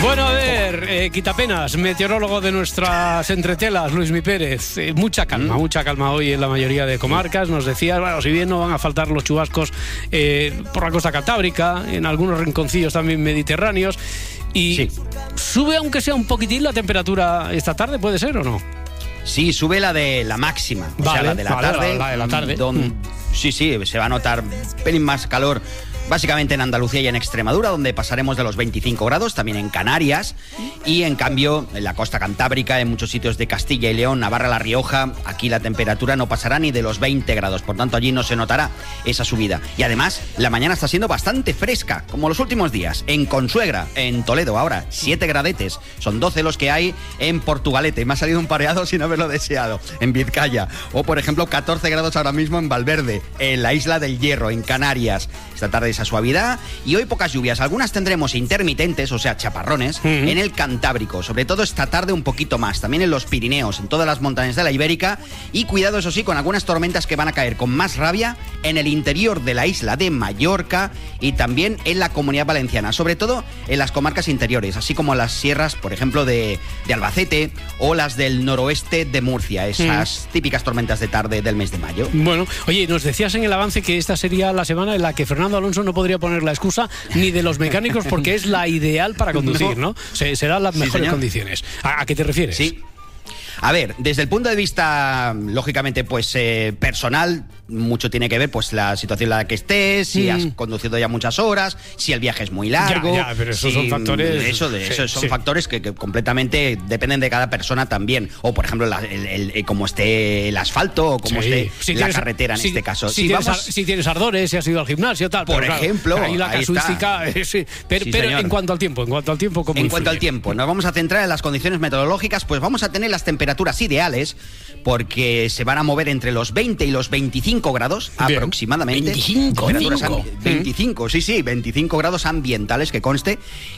Bueno, a ver, quitapenas, meteorólogo de nuestras entretelas, Luismi Pérez. Mucha calma hoy en la mayoría de comarcas. Nos decías, bueno, si bien no van a faltar los chubascos por la costa cantábrica, en algunos rinconcillos también mediterráneos. Y sube, aunque sea un poquitín, la temperatura esta tarde, ¿puede ser o no? Sí, sube la de la máxima, o sea, la de la tarde. La de la tarde. Sí, se va a notar un pelín más calor. Básicamente en Andalucía y en Extremadura, donde pasaremos de los 25 grados, también en Canarias, y en cambio en la costa cantábrica, en muchos sitios de Castilla y León, Navarra, La Rioja, aquí la temperatura no pasará ni de los 20 grados, por tanto allí no se notará esa subida. Y además, la mañana está siendo bastante fresca, como los últimos días. En Consuegra, en Toledo, ahora 7 gradetes, son 12 los que hay en Portugalete, me ha salido un pareado sin haberlo deseado, en Vizcaya, o por ejemplo 14 grados ahora mismo en Valverde, en la Isla del Hierro, en Canarias. Esta tarde esa suavidad, y hoy pocas lluvias, algunas tendremos intermitentes, o sea, chaparrones, en el Cantábrico, sobre todo esta tarde un poquito más, también en los Pirineos, en todas las montañas de la Ibérica, y cuidado, eso sí, con algunas tormentas que van a caer con más rabia en el interior de la isla de Mallorca y también en la Comunidad Valenciana, sobre todo en las comarcas interiores, así como las sierras, por ejemplo, de Albacete o las del noroeste de Murcia, esas típicas tormentas de tarde del mes de mayo. Bueno, oye, nos decías en el avance que esta sería la semana en la que Fernando Alonso no podría poner la excusa ni de los mecánicos porque es la ideal para conducir, ¿no? Serán las mejores condiciones. ¿A qué te refieres? Sí. A ver, desde el punto de vista, lógicamente, pues personal, mucho tiene que ver pues la situación en la que estés, si has conducido ya muchas horas, si el viaje es muy largo. Ya, pero esos son factores. Son factores que completamente dependen de cada persona también. O por ejemplo, cómo esté el asfalto o cómo esté la carretera en este caso. Si tienes ardores, si has ido al gimnasio, tal. Por ejemplo, ahí la casuística. Pero en cuanto al tiempo, ¿cómo En cuanto al tiempo, nos vamos a centrar en las condiciones meteorológicas, pues vamos a tener las temperaturas ideales, porque se van a mover entre los 20 y los 25 grados aproximadamente. 25, sí, 25 grados ambientales, que conste.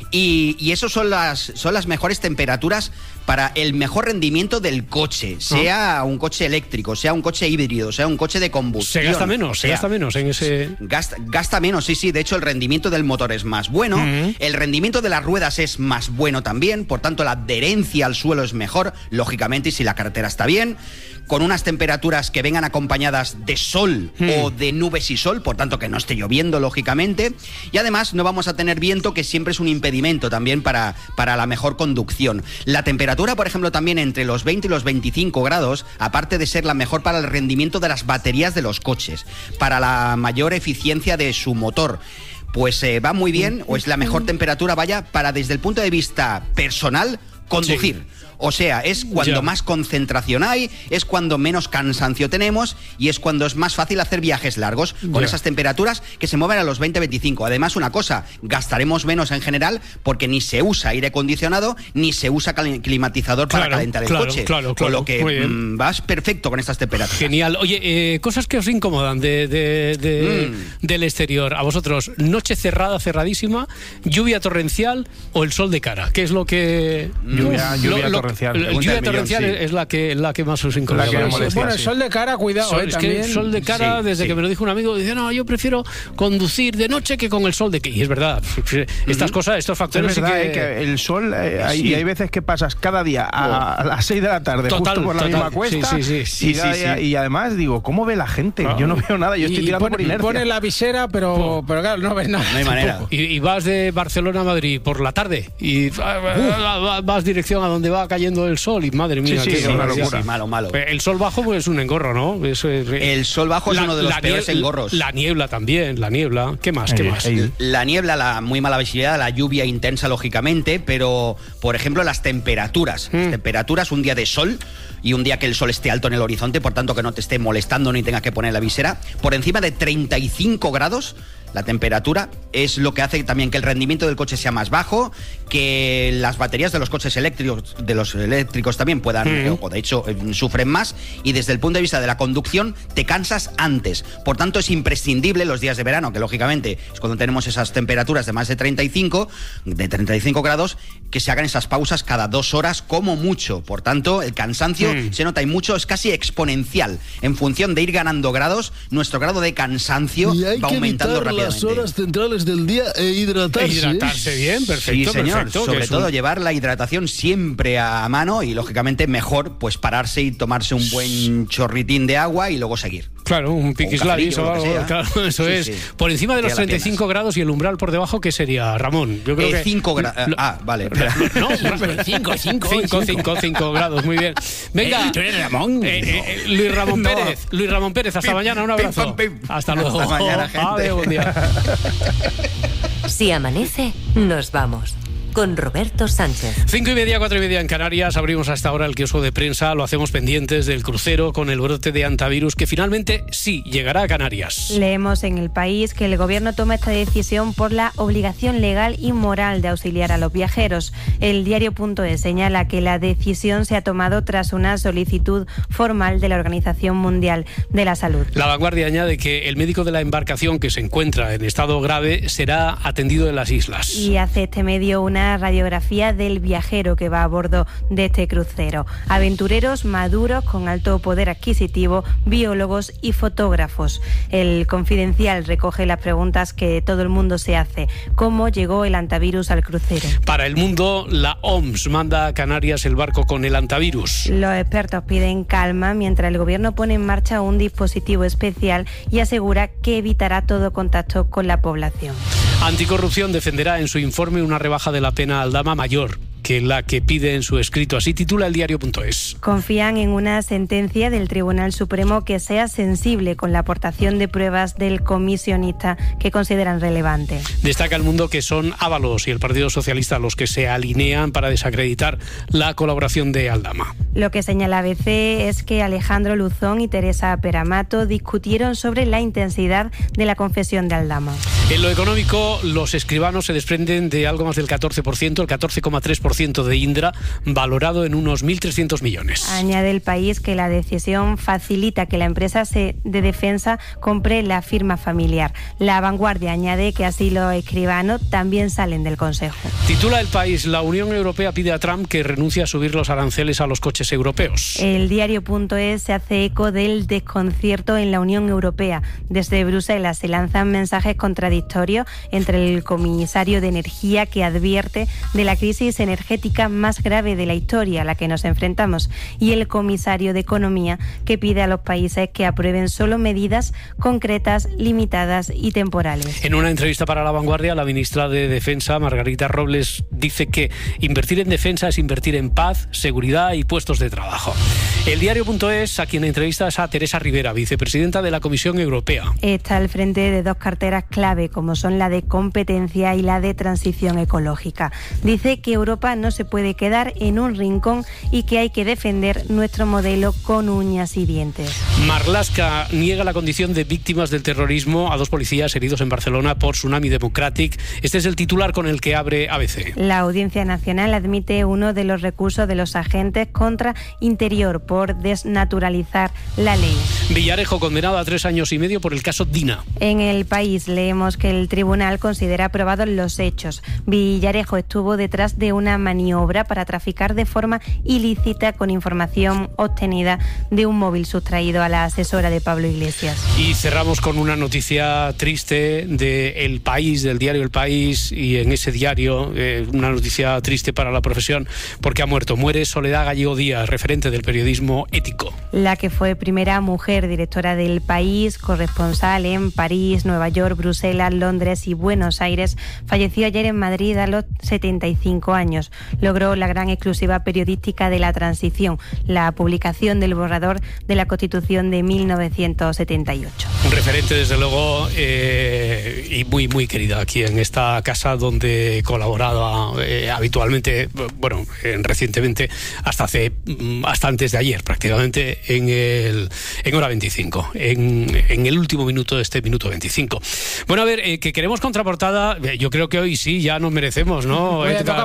Y eso son las mejores temperaturas para el mejor rendimiento del coche, sea un coche eléctrico, sea un coche híbrido, sea un coche de combustión. Se gasta menos en ese... Gasta menos, sí. De hecho, el rendimiento del motor es más bueno, el rendimiento de las ruedas es más bueno también, por tanto, la adherencia al suelo es mejor, lógicamente, y si la carretera está bien, con unas temperaturas que vengan acompañadas de sol o de nubes y sol, por tanto que no esté lloviendo, lógicamente, y además no vamos a tener viento, que siempre es un impedimento también para la mejor conducción. La temperatura, por ejemplo, también entre los 20 y los 25 grados, aparte de ser la mejor para el rendimiento de las baterías de los coches, para la mayor eficiencia de su motor, pues va muy bien, o es la mejor temperatura, para desde el punto de vista personal, conducir. O sea, es cuando más concentración hay, es cuando menos cansancio tenemos y es cuando es más fácil hacer viajes largos con esas temperaturas que se mueven a los 20-25. Además, una cosa, gastaremos menos en general porque ni se usa aire acondicionado ni se usa climatizador para calentar el coche. Con lo que vas perfecto con estas temperaturas. Genial. Oye, cosas que os incomodan del exterior. A vosotros, noche cerradísima, lluvia torrencial o el sol de cara. ¿Qué es lo que... Lluvia torrencial es la que más os incomoda. Bueno, el sol de cara, cuidado. Es que el sol de cara, desde que me lo dijo un amigo, dice, no, yo prefiero conducir de noche que con el sol de cara. Y es verdad, estas cosas, estos factores... Es verdad, que el sol, hay veces que pasas cada día a las 6 de la tarde, justo por la misma cuesta, y además digo, ¿cómo ve la gente? Yo no veo nada, yo estoy tirando por inercia. Pones la visera, pero claro, no ves nada. No hay manera. Y vas de Barcelona a Madrid por la tarde y vas dirección a donde va cayendo el sol y madre mía, es una locura. Malo. El sol bajo pues es un engorro, ¿no? El sol bajo es uno de los peores engorros. La niebla también, ¿Qué más? La niebla, la muy mala visibilidad, la lluvia intensa, lógicamente, pero, por ejemplo, las temperaturas. Las temperaturas, un día de sol y un día que el sol esté alto en el horizonte, por tanto que no te esté molestando ni tengas que poner la visera, por encima de 35 grados, la temperatura es lo que hace también que el rendimiento del coche sea más bajo, que las baterías de los coches eléctricos también puedan, o de hecho sufren más, y desde el punto de vista de la conducción te cansas antes. Por tanto, es imprescindible los días de verano, que lógicamente es cuando tenemos esas temperaturas de más de 35 grados, que se hagan esas pausas cada 2 horas como mucho. Por tanto, el cansancio se nota y mucho, es casi exponencial. En función de ir ganando grados, nuestro grado de cansancio va aumentando rápidamente. las horas centrales del día e hidratarse. Hidratarse bien, perfecto. Sí, señor. Perfecto, sobre todo llevar la hidratación siempre a mano y, lógicamente, mejor pues pararse y tomarse un buen chorritín de agua y luego seguir. Claro, un piquisladis o algo, claro, eso es. Sí. Por encima de los 35 grados y el umbral por debajo, ¿qué sería, Ramón? Yo creo que 5 grados. Vale. No, 5 grados, muy bien. Venga, tú eres Ramón. Luis Ramón Pérez. Luis Ramón Pérez, hasta mañana, un abrazo. Hasta luego. Hasta mañana, gente. Adiós, buen día. Si amanece, nos vamos. Con Roberto Sánchez. 5:30, 4:30 en Canarias. Abrimos hasta ahora el kiosco de prensa. Lo hacemos pendientes del crucero con el brote de hantavirus que finalmente sí llegará a Canarias. Leemos en El País que el gobierno toma esta decisión por la obligación legal y moral de auxiliar a los viajeros. El diario.es señala que la decisión se ha tomado tras una solicitud formal de la Organización Mundial de la Salud. La Vanguardia añade que el médico de la embarcación que se encuentra en estado grave será atendido en las islas. Y hace este medio una radiografía del viajero que va a bordo de este crucero. Aventureros maduros con alto poder adquisitivo, biólogos y fotógrafos. El Confidencial recoge las preguntas que todo el mundo se hace. ¿Cómo llegó el hantavirus al crucero? Para el mundo, la OMS manda a Canarias el barco con el hantavirus. Los expertos piden calma mientras el gobierno pone en marcha un dispositivo especial y asegura que evitará todo contacto con la población. Anticorrupción defenderá en su informe una rebaja de la pena a Aldama mayor que la que pide en su escrito. Así titula el diario.es. Confían en una sentencia del Tribunal Supremo que sea sensible con la aportación de pruebas del comisionista que consideran relevante. Destaca El Mundo que son Ábalos y el Partido Socialista los que se alinean para desacreditar la colaboración de Aldama. Lo que señala ABC es que Alejandro Luzón y Teresa Peramato discutieron sobre la intensidad de la confesión de Aldama. En lo económico, los escribanos se desprenden de algo más del 14%, el 14,3% de Indra, valorado en unos 1.300 millones. Añade El País que la decisión facilita que la empresa de defensa compre la firma familiar. La Vanguardia añade que así los escribanos también salen del Consejo. Titula El País, la Unión Europea pide a Trump que renuncie a subir los aranceles a los coches europeos. El diario.es se hace eco del desconcierto en la Unión Europea. Desde Bruselas se lanzan mensajes contradictorios entre el comisario de Energía, que advierte de la crisis energética más grave de la historia a la que nos enfrentamos, y el comisario de Economía, que pide a los países que aprueben solo medidas concretas, limitadas y temporales. En una entrevista para La Vanguardia, la ministra de Defensa, Margarita Robles, dice que invertir en defensa es invertir en paz, seguridad y puestos de trabajo. El diario.es, a quien entrevista, es a Teresa Rivera, vicepresidenta de la Comisión Europea. Está al frente de dos carteras clave, como son la de competencia y la de transición ecológica. Dice que Europa no se puede quedar en un rincón y que hay que defender nuestro modelo con uñas y dientes. Marlaska niega la condición de víctimas del terrorismo a dos policías heridos en Barcelona por Tsunami Democratic. Este es el titular con el que abre ABC. La Audiencia Nacional admite uno de los recursos de los agentes contra Interior por desnaturalizar la ley. Villarejo condenado a 3 años y medio por el caso Dina. En El País leemos que el tribunal considera aprobados los hechos. Villarejo estuvo detrás de una maniobra para traficar de forma ilícita con información obtenida de un móvil sustraído a la asesora de Pablo Iglesias. Y cerramos con una noticia triste de El País, del diario El País, y en ese diario una noticia triste para la profesión porque muere Soledad Gallego Díaz, referente del periodismo ético. La que fue primera mujer directora del País, corresponsal en París, Nueva York, Bruselas, Londres y Buenos Aires, falleció ayer en Madrid a los 75 años. Logró la gran exclusiva periodística de la transición, la publicación del borrador de la Constitución de 1978. Un referente, desde luego, y muy, muy querida aquí en esta casa donde colaboraba habitualmente, recientemente, hasta antes de ayer, prácticamente, en Hora 25, en el último minuto de este minuto 25. Bueno, a ver, que queremos contraportada, yo creo que hoy sí, ya nos merecemos, ¿no?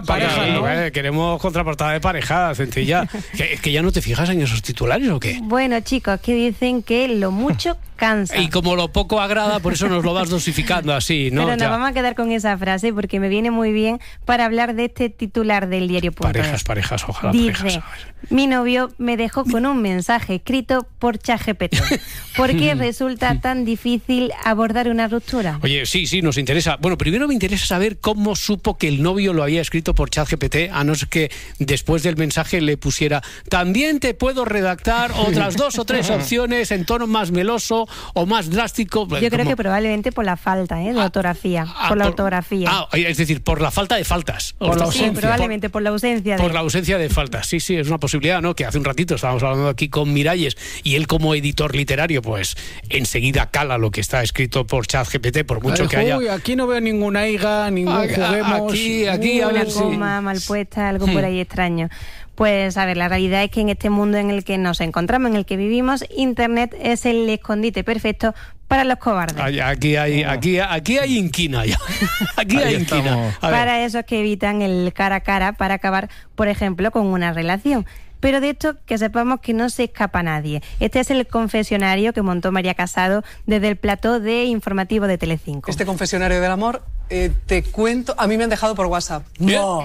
Queremos contraportada de pareja, Centella. ¿Es que ya no te fijas en esos titulares o qué? Bueno, chicos, que dicen que lo mucho cansa. Y como lo poco agrada, por eso nos lo vas dosificando así, ¿no? Pero nos vamos a quedar con esa frase porque me viene muy bien para hablar de este titular del diario. Parejas, ojalá. Dice, parejas. mi novio me dejó con un mensaje escrito por ChatGPT. ¿Por qué resulta tan difícil abordar una ruptura? Oye, sí, nos interesa. Bueno, primero me interesa saber cómo supo que el novio lo había escrito por ChatGPT, a no ser que después del mensaje le pusiera, también te puedo redactar otras 2 o 3 opciones en tono más meloso o más drástico. Yo creo que probablemente por la falta de ortografía. Por la ortografía. Es decir, por la falta de faltas. Sí, probablemente por la ausencia de... Por la ausencia de faltas, sí, es una posibilidad, ¿no? Que hace un ratito estábamos hablando aquí con Miralles y él como editor literario, pues enseguida cala lo que está escrito por ChatGPT, por mucho que haya... Uy, aquí no veo ninguna higa, ningún juguemos... Aquí a una ver coma mal puesta, algo por ahí extraño. Pues a ver, la realidad es que en este mundo en el que nos encontramos, en el que vivimos, Internet es el escondite perfecto para los cobardes. Aquí hay inquina ya. Aquí hay inquina. Para esos que evitan el cara a cara para acabar, por ejemplo, con una relación. Pero de esto que sepamos que no se escapa nadie. Este es el confesionario que montó María Casado desde el plató de informativo de Telecinco. Este confesionario del amor, te cuento, a mí me han dejado por WhatsApp. No,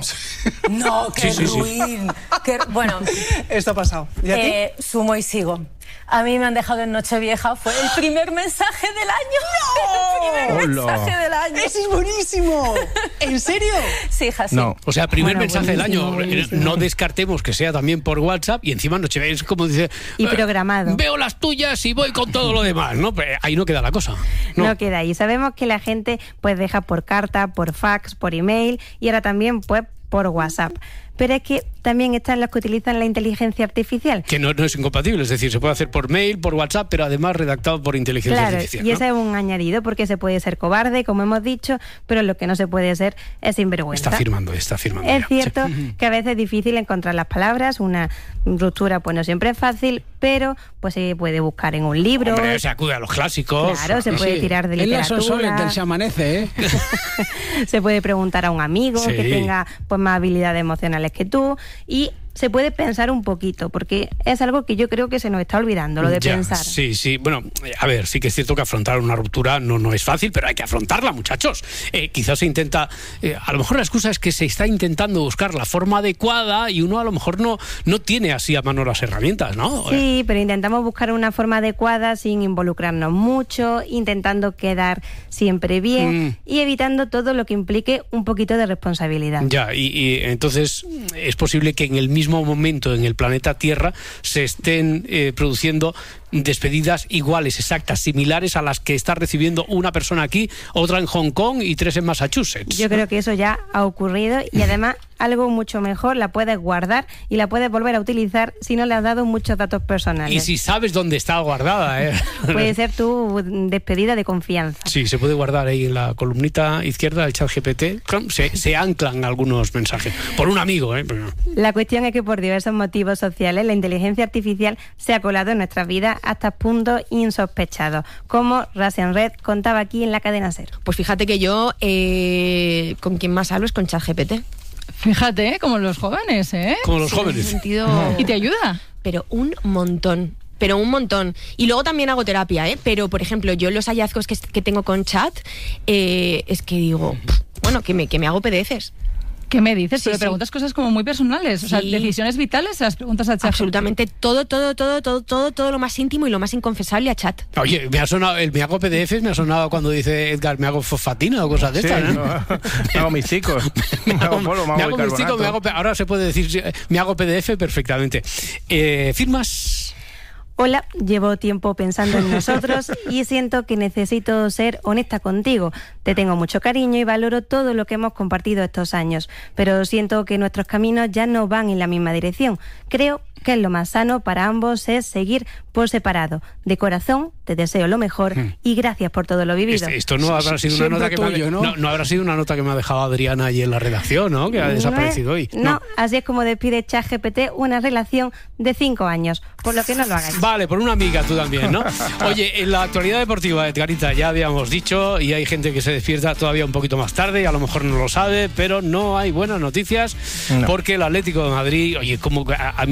qué ruin. Bueno, esto ha pasado. ¿Y a ti? Sumo y sigo. A mí me han dejado en Nochevieja, fue el primer mensaje del año. ¡No! El primer mensaje del año. ¡Eso es buenísimo! ¿En serio? Sí, hija, sí. No, o sea, primer mensaje del año. Buenísimo. No descartemos que sea también por WhatsApp y encima Nochevieja es como dice... Y programado. Veo las tuyas y voy con todo lo demás, ¿no? Pero ahí no queda la cosa. No queda ahí. Sabemos que la gente pues deja por carta, por fax, por email y ahora también pues por WhatsApp. Pero es que también están los que utilizan la inteligencia artificial. Que no es incompatible, es decir, se puede hacer por mail, por WhatsApp, pero además redactado por inteligencia artificial. Claro, y ese es un añadido, porque se puede ser cobarde, como hemos dicho, pero lo que no se puede ser es sinvergüenza. Está firmando. Es ya. cierto que a veces es difícil encontrar las palabras, una ruptura pues no siempre es fácil, pero pues se puede buscar en un libro. Hombre, se acude a los clásicos. Claro, se puede tirar de literatura. En las soles del Se Amanece, ¿eh? Se puede preguntar a un amigo que tenga pues más habilidades emocionales que tú y se puede pensar un poquito, porque es algo que yo creo que se nos está olvidando, lo de pensar. Sí. Bueno, a ver, sí que es cierto que afrontar una ruptura no es fácil, pero hay que afrontarla, muchachos. Quizás se intenta... a lo mejor la excusa es que se está intentando buscar la forma adecuada y uno a lo mejor no tiene así a mano las herramientas, ¿no? Sí, pero intentamos buscar una forma adecuada sin involucrarnos mucho, intentando quedar siempre bien y evitando todo lo que implique un poquito de responsabilidad. Ya, y entonces es posible que en el mismo momento en el planeta Tierra se estén produciendo despedidas iguales, exactas, similares a las que está recibiendo una persona aquí, otra en Hong Kong y 3 en Massachusetts. Yo creo que eso ya ha ocurrido y además algo mucho mejor, la puedes guardar y la puedes volver a utilizar si no le has dado muchos datos personales. Y si sabes dónde está guardada, Puede ser tu despedida de confianza. Sí, se puede guardar ahí en la columnita izquierda del ChatGPT. Se anclan algunos mensajes por un amigo, La cuestión es que por diversos motivos sociales la inteligencia artificial se ha colado en nuestras vidas hasta puntos insospechados, como Russian Red contaba aquí en la cadena SER. Pues fíjate que yo con quien más hablo es con ChatGPT. Fíjate, como los jóvenes, ¿eh? Como los jóvenes. ¿Y te ayuda? Pero un montón. Y luego también hago terapia, pero por ejemplo, yo los hallazgos que tengo con Chat, es que digo, bueno, que me hago PDFs. ¿Qué me dices? Pero preguntas cosas como muy personales, o sea, decisiones vitales, las preguntas a Chat. Absolutamente todo lo más íntimo y lo más inconfesable a Chat. Oye, me ha sonado, el me hago PDFs me ha sonado cuando dice Edgar, me hago fosfatina o cosas de estas, ¿no? Me hago mis chicos. Ahora se puede decir, me hago PDF perfectamente. ¿Firmas? Hola, llevo tiempo pensando en nosotros y siento que necesito ser honesta contigo. Te tengo mucho cariño y valoro todo lo que hemos compartido estos años, pero siento que nuestros caminos ya no van en la misma dirección. Creo que es lo más sano para ambos es seguir por separado. De corazón, te deseo lo mejor y gracias por todo lo vivido. Esto no habrá sido una nota que no habrá sido una nota que me ha dejado Adriana ahí en la redacción, ¿no? Que ha desaparecido hoy. No, así es como despide ChatGPT una relación de 5 años, por lo que no lo hagáis. Vale, por una amiga tú también, ¿no? Oye, en la actualidad deportiva, Edgarita, ya habíamos dicho, y hay gente que se despierta todavía un poquito más tarde, y a lo mejor no lo sabe, pero no hay buenas noticias, porque el Atlético de Madrid, oye, como a mí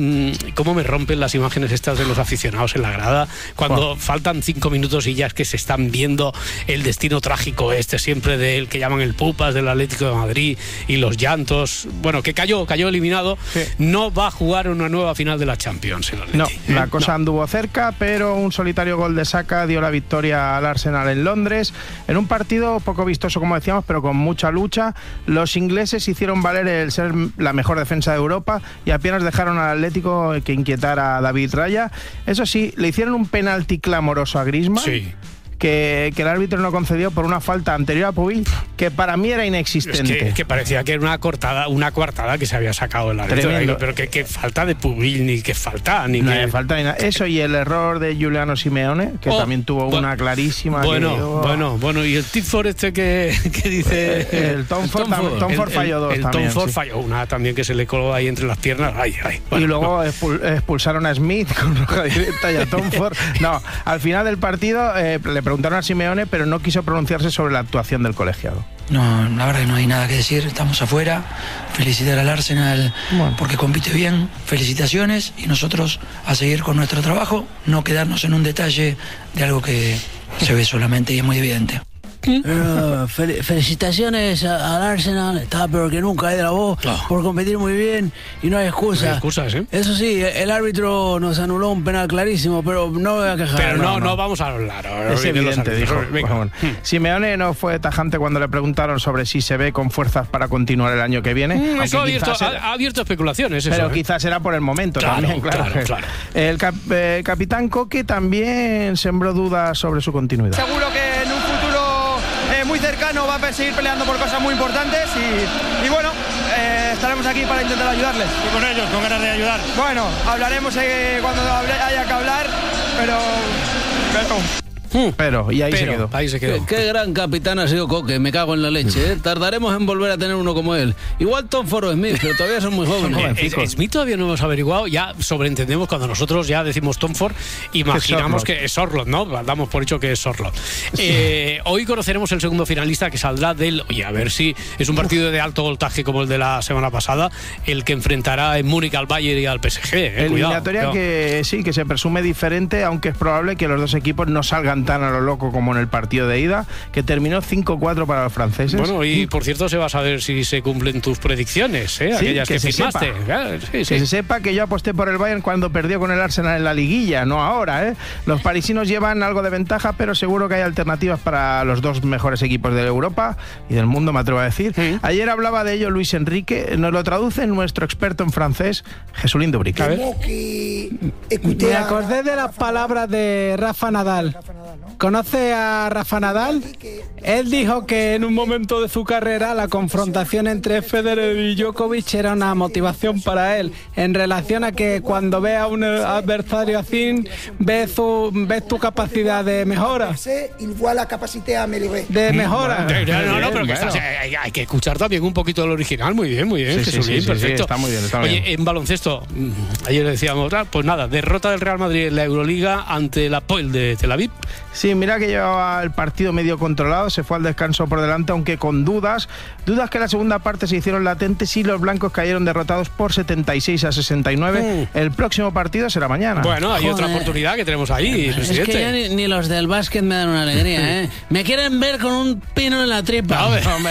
cómo me rompen las imágenes estas de los aficionados en la grada, cuando faltan 5 minutos y ya es que se están viendo el destino trágico siempre del que llaman el Pupas, del Atlético de Madrid, y los llantos. Bueno, que cayó eliminado, no va a jugar una nueva final de la Champions. No, la cosa anduvo cerca, pero un solitario gol de Saka dio la victoria al Arsenal en Londres, en un partido poco vistoso, como decíamos, pero con mucha lucha. Los ingleses hicieron valer el ser la mejor defensa de Europa y apenas dejaron al Atlético que inquietara a David Raya. Eso sí, le hicieron un penalti clamoroso a Griezmann. Sí. Que el árbitro no concedió por una falta anterior a Pubil, que para mí era inexistente. Es que parecía que era una coartada que se había sacado el árbitro. Pero que falta de Pubil, ni que falta, ni no que... falta ni nada. Eso y el error de Giuliano Simeone, que también tuvo una clarísima. Bueno, y el Tipford que dice... el Tom Ford falló dos también. El Tom Ford falló una también que se le coló ahí entre las piernas. Y luego expulsaron a Smith con roja directa y a Tom Ford. No, al final del partido le preguntaron a Simeone, pero no quiso pronunciarse sobre la actuación del colegiado. No, la verdad que no hay nada que decir, estamos afuera. Felicitar al Arsenal porque compite bien, felicitaciones, y nosotros a seguir con nuestro trabajo, no quedarnos en un detalle de algo que se ve solamente y es muy evidente. Felicitaciones al Arsenal, estaba peor que nunca de la voz por competir muy bien y no hay excusa. No hay excusas, ¿eh? Eso sí, el árbitro nos anuló un penal clarísimo, pero no me voy a quejar. Pero no vamos a hablar. Es evidente, dijo. Simeone no fue tajante cuando le preguntaron sobre si se ve con fuerzas para continuar el año que viene. Eso ha abierto especulaciones. Pero quizás era por el momento también, claro. El capitán Coque también sembró dudas sobre su continuidad. Seguro que en un futuro muy cercano va a seguir peleando por cosas muy importantes y bueno, estaremos aquí para intentar ayudarles. Y con ellos, con ganas de ayudar. Bueno, hablaremos cuando haya que hablar, pero... y ahí se quedó. Qué gran capitán ha sido Coque, me cago en la leche, ¿eh? Tardaremos en volver a tener uno como él. Igual Tom Ford o Smith, pero todavía son muy jóvenes. Smith todavía no hemos averiguado, ya sobreentendemos cuando nosotros ya decimos Tom Ford, imaginamos que es Orlov, ¿no? Damos por hecho que es Orlov. Hoy conoceremos el segundo finalista que saldrá a ver si es un partido de alto voltaje como el de la semana pasada, el que enfrentará en Múnich al Bayern y al PSG. Eliminatoria que se presume diferente, aunque es probable que los dos equipos no salgan tan a lo loco como en el partido de ida, que terminó 5-4 para los franceses. Bueno, y por cierto se va a saber si se cumplen tus predicciones, aquellas que firmaste. Que se sepa que yo aposté por el Bayern cuando perdió con el Arsenal en la liguilla, no ahora. Los parisinos llevan algo de ventaja, pero seguro que hay alternativas para los dos mejores equipos de Europa y del mundo, me atrevo a decir. Ayer hablaba de ello Luis Enrique, nos lo traduce nuestro experto en francés, Jesulín Dubric. Me acordé de las palabras de Rafa Nadal. ¿Conoce a Rafa Nadal? Él dijo que en un momento de su carrera la confrontación entre Federer y Djokovic era una motivación para él, en relación a que cuando ve a un adversario así, ves tu capacidad de mejora. De mejora. Pero hay que escuchar también un poquito del original. Muy bien, Jesús, perfecto. Está muy bien. Oye, en baloncesto, ayer decíamos, pues nada, derrota del Real Madrid en la Euroliga ante el Hapoel de Tel Aviv. Sí, mira que llevaba el partido medio controlado, se fue al descanso por delante, aunque con dudas que en la segunda parte se hicieron latentes y los blancos cayeron derrotados por 76-69. El próximo partido será mañana. Bueno, hay otra oportunidad que tenemos ahí, presidente. Es que ya ni los del básquet me dan una alegría, ¿eh? Me quieren ver con un pino en la tripa.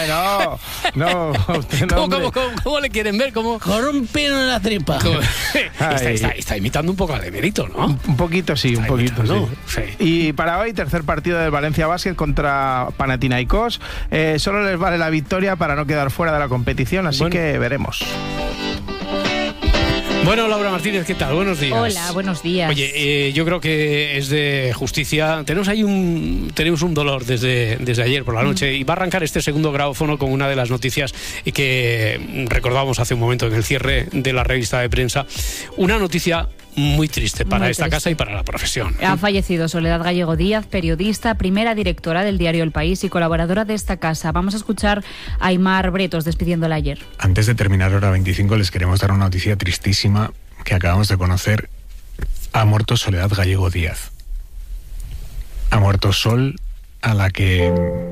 ¿Cómo le quieren ver? ¿Cómo? Con un pino en la tripa. Está imitando un poco al Emérito, ¿no? Un poquito, sí. Y para hoy, tercer partido del Valencia Basket contra Panathinaikos. Solo les vale la victoria para no quedar fuera de la competición, así que veremos. Bueno, Laura Martínez, ¿qué tal? Buenos días. Hola, buenos días. Oye, yo creo que es de justicia. Tenemos un dolor desde ayer por la noche y va a arrancar este segundo grabófono con una de las noticias que recordábamos hace un momento en el cierre de la revista de prensa. Una noticia muy triste para esta casa y para la profesión. Ha fallecido Soledad Gallego Díaz, periodista, primera directora del diario El País y colaboradora de esta casa. Vamos a escuchar a Aimar Bretos despidiéndola ayer. Antes de terminar hora 25 les queremos dar una noticia tristísima que acabamos de conocer. Ha muerto Soledad Gallego Díaz. Ha muerto Sol, a la que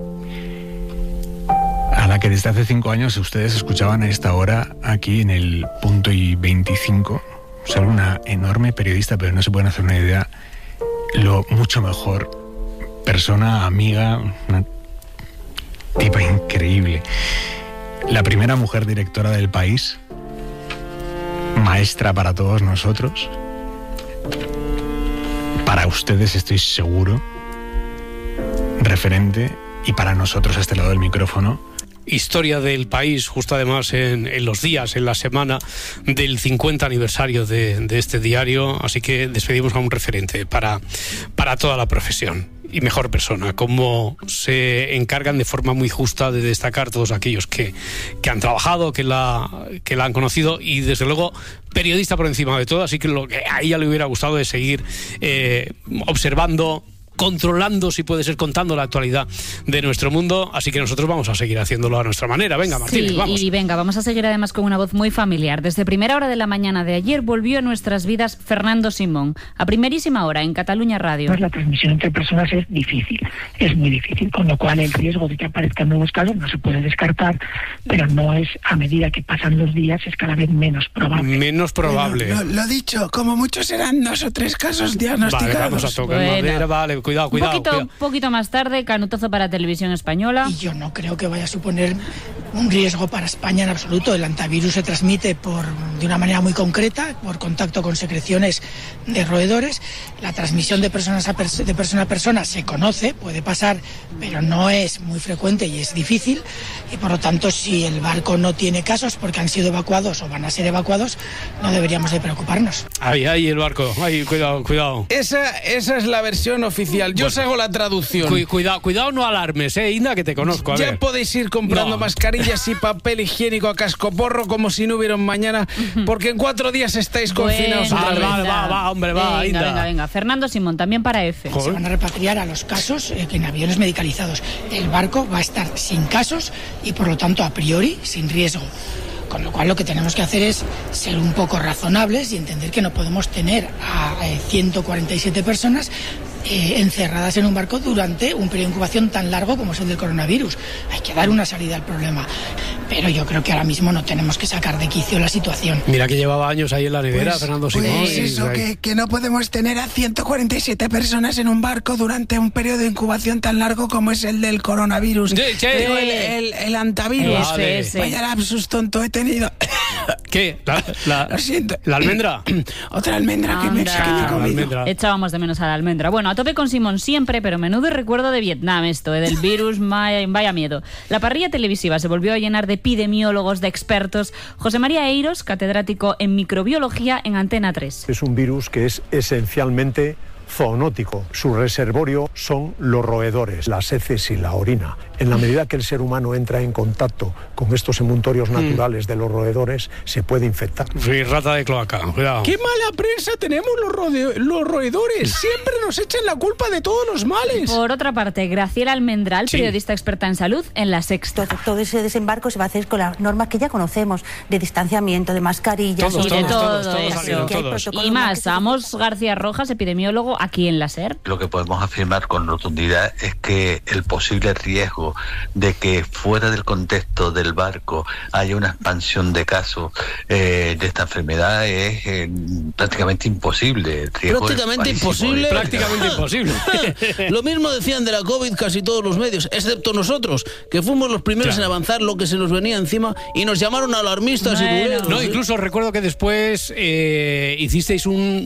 desde hace 5 años ustedes escuchaban a esta hora aquí en el punto y 25. Soy una enorme periodista, pero no se pueden hacer una idea lo mucho mejor persona, amiga, una tipa increíble. La primera mujer directora del país, maestra para todos nosotros, para ustedes estoy seguro, referente, y para nosotros a este lado del micrófono, historia del país, justo además en los días, en la semana del 50 aniversario de este diario, así que despedimos a un referente para toda la profesión y mejor persona, como se encargan de forma muy justa de destacar todos aquellos que han trabajado, que la han conocido, y desde luego periodista por encima de todo, así que lo que a ella le hubiera gustado es seguir observando, controlando, si puede ser, contando la actualidad de nuestro mundo, así que nosotros vamos a seguir haciéndolo a nuestra manera. Venga, Martínez, vamos. Y venga, vamos a seguir además con una voz muy familiar. Desde primera hora de la mañana de ayer volvió a nuestras vidas Fernando Simón, a primerísima hora en Cataluña Radio. Pues la transmisión entre personas es difícil, es muy difícil, con lo cual el riesgo de que aparezcan nuevos casos no se puede descartar, pero no es, a medida que pasan los días, es cada vez menos probable. Menos probable. Bueno, lo dicho, como mucho serán 2 o 3 casos diagnosticados. Vale, vamos a tocar madera, vale, cuidado. Un poquito más tarde, canutazo para Televisión Española. Y yo no creo que vaya a suponer un riesgo para España en absoluto. El antivirus se transmite de una manera muy concreta, por contacto con secreciones de roedores. La transmisión de persona a persona se conoce, puede pasar, pero no es muy frecuente y es difícil. Y por lo tanto, si el barco no tiene casos porque han sido evacuados o van a ser evacuados, no deberíamos de preocuparnos. Ahí el barco. Ahí, cuidado. Esa es la versión oficial. Yo hago la traducción. Cuidado, no alarmes, Inda, que te conozco. Ya podéis ir comprando mascarillas y papel higiénico a cascoporro como si no hubiera un mañana, porque en 4 días estáis confinados. Va, Inda. Venga. Fernando Simón, también para F. Se van a repatriar a los casos en aviones medicalizados. El barco va a estar sin casos y por lo tanto a priori sin riesgo. Con lo cual lo que tenemos que hacer es ser un poco razonables y entender que no podemos tener a 147 personas encerradas en un barco durante un periodo de incubación tan largo como es el del coronavirus. Hay que dar una salida al problema. Pero yo creo que ahora mismo no tenemos que sacar de quicio la situación. Mira que llevaba años ahí en la nevera, Fernando Simón. Pues eso, que no podemos tener a 147 personas en un barco durante un periodo de incubación tan largo como es el del coronavirus. El antivirus. Vaya lapsus tonto he tenido. ¿Qué? Lo siento. ¿La almendra? Otra almendra que me he comido. Echábamos de menos a la almendra. Bueno, a tope con Simón siempre, pero menudo recuerdo de Vietnam esto, del virus, vaya miedo. La parrilla televisiva se volvió a llenar de epidemiólogos, de expertos. José María Eiros, catedrático en microbiología en Antena 3. Es un virus que es esencialmente zoonótico. Su reservorio son los roedores, las heces y la orina. En la medida que el ser humano entra en contacto con estos emuntorios naturales de los roedores, se puede infectar. Sí, rata de cloaca, cuidado. ¡Qué mala prensa tenemos los roedores! Siempre nos echan la culpa de todos los males. Por otra parte, Graciela Almendral, periodista experta en salud, en La Sexta. Todo ese desembarco se va a hacer con las normas que ya conocemos, de distanciamiento, de mascarillas... Todos, y más, Amos García Rojas, epidemiólogo, aquí en la SER. Lo que podemos afirmar con rotundidad es que el posible riesgo de que fuera del contexto del barco haya una expansión de casos de esta enfermedad es prácticamente imposible. Prácticamente imposible. Prácticamente imposible. Lo mismo decían de la COVID casi todos los medios, excepto nosotros, que fuimos los primeros en avanzar lo que se nos venía encima y nos llamaron alarmistas y buleros. No, incluso recuerdo que después hicisteis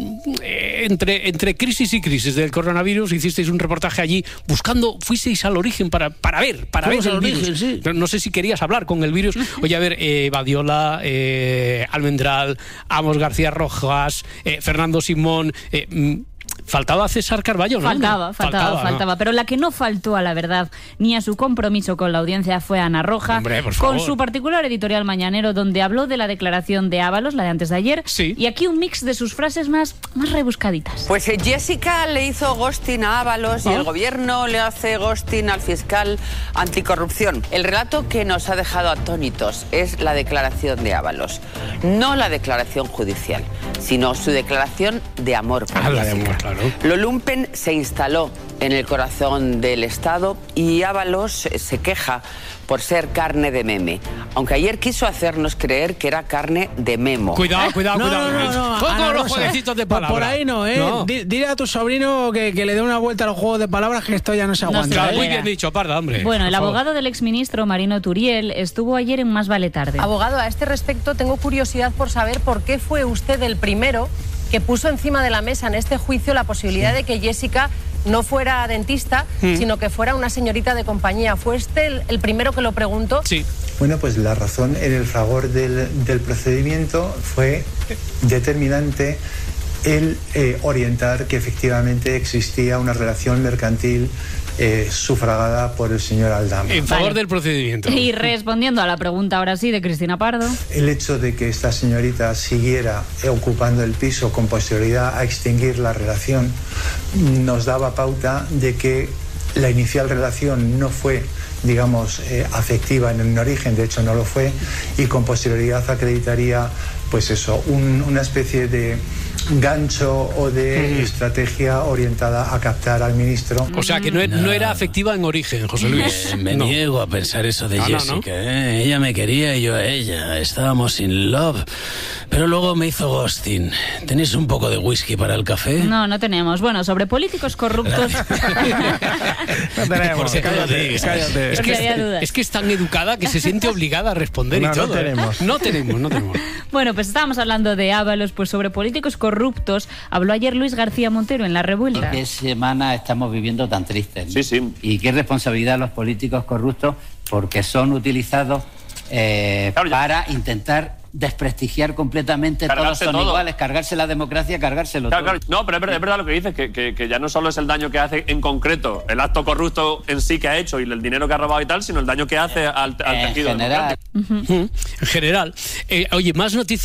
entre crisis y crisis del coronavirus, hicisteis un reportaje allí buscando, fuisteis al origen para ver el virus. Sí. No sé si querías hablar con el virus. Oye, a ver, Badiola, Almendral, Amos García Rojas, Fernando Simón... faltaba César Carballo, ¿no? Faltaba. Pero la que no faltó a la verdad ni a su compromiso con la audiencia fue Ana Roja, con su particular editorial mañanero donde habló de la declaración de Ábalos, la de antes de ayer, y aquí un mix de sus frases más rebuscaditas. Pues Jessica le hizo ghosting a Ábalos y el gobierno le hace ghosting al fiscal anticorrupción. El relato que nos ha dejado atónitos es la declaración de Ábalos, no la declaración judicial, sino su declaración de amor por Jessica. Claro. Lo lumpen se instaló en el corazón del Estado y Ábalos se queja por ser carne de meme, aunque ayer quiso hacernos creer que era carne de memo. Cuidado. No. Con los jueguecitos de palabras. Por ahí no, ¿eh? No. Dile a tu sobrino que le dé una vuelta a los juegos de palabras, que esto ya no se aguanta. Muy bien dicho, Parda, hombre. Bueno, el abogado del exministro Marino Turiel estuvo ayer en Más Vale Tarde. Abogado, a este respecto tengo curiosidad por saber por qué fue usted el primero que puso encima de la mesa en este juicio la posibilidad de que Jessica no fuera dentista, sino que fuera una señorita de compañía. ¿Fue este el primero que lo preguntó? Sí. Bueno, pues la razón en el fragor del procedimiento fue determinante el orientar que efectivamente existía una relación mercantil sufragada por el señor Aldama. En favor del procedimiento. Y respondiendo a la pregunta ahora sí de Cristina Pardo. El hecho de que esta señorita siguiera ocupando el piso con posterioridad a extinguir la relación nos daba pauta de que la inicial relación no fue, digamos, afectiva en un origen, de hecho no lo fue, y con posterioridad acreditaría, pues eso, una especie de gancho o de estrategia orientada a captar al ministro. O sea, que no era afectiva en origen, José Luis. Me niego a pensar eso de Jessica. Ella me quería y yo a ella. Estábamos in love. Pero luego me hizo ghosting. ¿Tenéis un poco de whisky para el café? No tenemos. Bueno, sobre políticos corruptos... No tenemos. Cállate. Es que es tan educada que se siente obligada a responder y todo. No tenemos. Bueno, pues estábamos hablando de Ábalos, pues sobre políticos corruptos habló ayer Luis García Montero en La Revuelta. ¿Qué semana estamos viviendo tan tristes? ¿No? Sí. Y qué responsabilidad los políticos corruptos, porque son utilizados para intentar desprestigiar completamente, cargarse todos son todo. Iguales, cargarse la democracia, cargárselo todo. Claro. No, pero es verdad lo que dices, que ya no solo es el daño que hace en concreto, el acto corrupto en sí que ha hecho y el dinero que ha robado y tal, sino el daño que hace al tejido general. En general. Oye, más noticias.